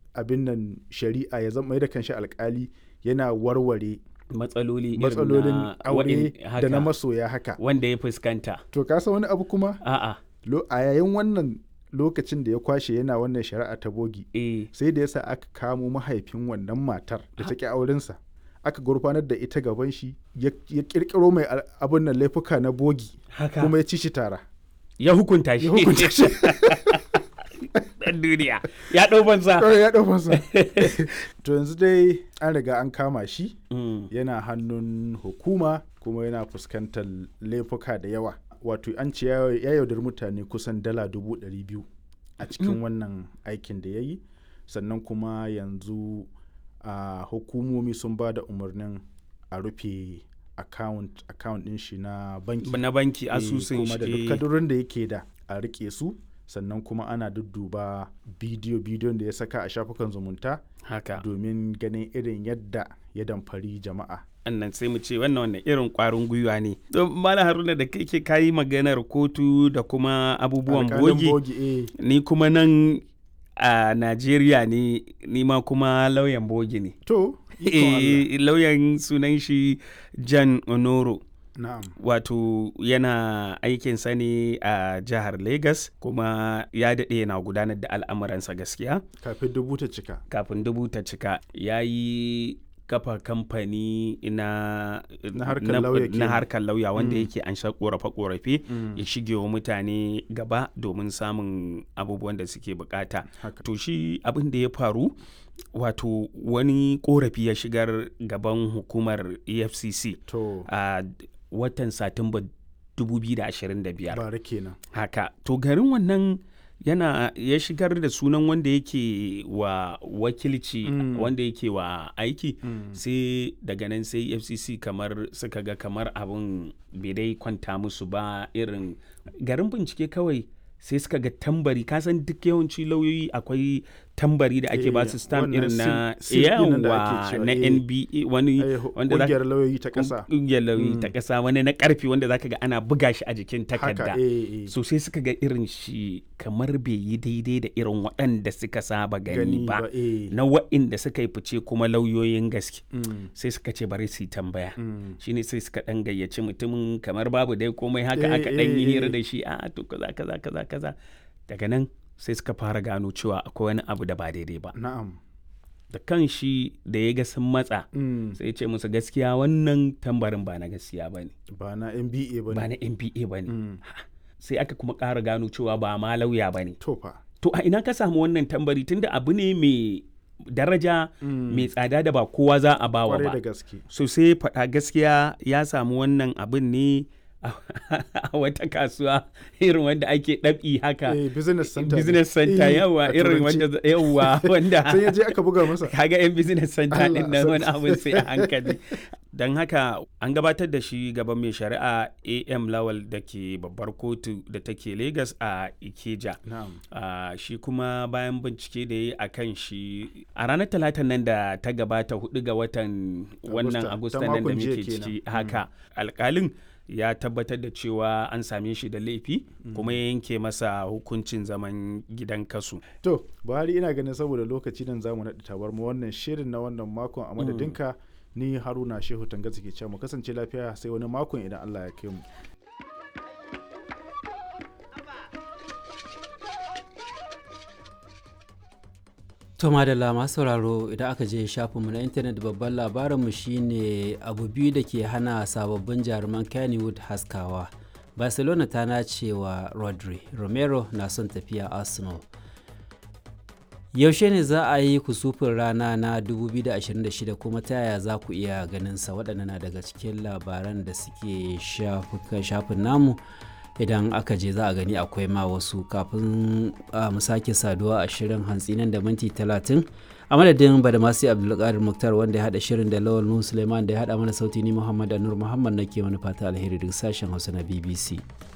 abin nan shari'a ya zama da kanshi alkali yana warware matsalolin aure da na masoya haka wanda ya fuskanta. To ka san wani abu kuma A'a. a yayin wannan lokacin da ya kwashe yana wannan shari'a ta bogi sai da yasa aka kamo mahaifin wannan matar da ta ki aurensa aka gurfanar da ita gaban shi ya kirkiro mai abin nan laifuka na bogi kuma ya ci shi tara ya hukunta shi dan duniya ya ɗau fansa. To yanzu dai an riga an kama shi yana hannun hukuma kuma yana fuskantar laifuka da yawa. Wato an ce ya yaudar mutane kusan $200,000 a cikin wannan aikin da ya yi, sannan kuma yanzu hukumomi sun ba da umarnin a rufe account din shi na banki asusun shi kuma da duk kadurin da yake da a rike su, sannan kuma ana dudduba bidiyon da ya saka a shafukan zumunta domin ganin irin yadda ya damfari jama'a. Annan sai mu ce wannan irin kwarin gwiwa ne. Malam Haruna da kai kayi maganar kotu da kuma abubuwan bogi ni kuma nan a Najeriya ne, ni ma kuma lauyan bogi ne. To lauyan sunan shi Jan Onoro. Na'am. Wato yana aikinsa ne a jihar Lagos kuma ya daɗe yana gudanar da al'amuransa gaskiya. Kafin dubu ta cika. Ya yi kafa kamfani na harkar lauya wanda yake an sha korafe-korafe ya shige wa mutane gaba domin samun abubuwan da suke bukata. To shi abin da ya faru, wato wani korafi ya shigar gaban hukumar EFCC a watan Satumba 2025. Bara kenan. Haka. To garin wannan ya shigar da sunan wanda yake wa wakilci wanda yake wa aiki sai daga nan sai FCC kamar suka ga kamar abin bai dai kwanta musu ba, irin garin bincike kawai sai suka ga tambari, kasan duk yawanci lauyoyi akwai tambari da ake ba su stamp irin na na NBA wani wanda ƙungiyar lauyoyi ta ƙasa, ƙungiyar lauyoyi ta ƙasa, wani na ƙarfi wanda zaka ga ana buga shi a jikin takarda. So sai suka ga irin shi kamar bai yi daidai da irin waɗanda suka saba gani ba na waɗanda suka yi fice kuma lauyoyin gaske. Sai suka ce bari su yi tambaya, shine sai suka ɗan gayyaci mutumin kamar babu dai komai haka aka ɗan yi hira da shi to kaza daga nan sai suka fara gano cewa akwai wani abu da ba daidai ba. Na'am. Da kan shi da ya ga sun matsa sai ya ce musu gaskiya wannan tambarin ba na gaskiya ba ne, ba na NBA ba ne. Sai aka kuma ƙara gano cewa ba ma lauya ba ne. To a ina ka samu wannan tambari, tunda abu ne mai daraja mai tsada da ba kowa za a bawa ba. So sai faɗa gaskiya ya samu wannan abin ne a wata kasuwa irin wanda ake ɗabi haka, business center yawa irin wanda sai ya je aka buga masa, kaga yan business center din nan wani abin sai a hankali. Don haka an gabatar da shi gaban mai shari'a AM Lawal da ke babbar kotu da take Lagos a Ikeja. Shi kuma bayan bincike da ya yi a kan shi a ranar Talatan nan da ta gabata 4 ga watan wannan Agusta nan da muke ciki haka, alƙalin ya tabbatar da cewa an same shi da laifi kuma ya yanke masa hukuncin zaman gidan kasu. To Buhari, ina ganin saboda lokaci nan zamu naɗi tabar mu wannan shirin na wannan makon a madadinka ni Haruna Shehu Tangaza ke cewa mu kasance lafiya sai wani makon idan Allah ya kai mu. To madalla masu sauraro, idan aka je shafinmu na intanet babban labarinmu shine abu biyu da ke hana sababbin jaruman Kennywood haskawa. Barcelona ta nace wa Rodri, Romero na son tafiya Arsenal. Yaushe ne za a yi kusufin rana na 2026 kuma ta yaya za ku iya ganinsa? Waɗannan na daga cikin labaran da suke shafin namu. Idan aka je za a gani akwai ma wasu. Kafin mu sake saduwa a shirin hantsi nan da minti 30, a madadin Badamasi Abdulkadir Muktar wanda ya haɗa shirin da Lawal Nuhu Suleiman da ya haɗa mana sauti, ni Muhammad Anur Muhammad nake mana fata alheri daga sashen Hausa na BBC.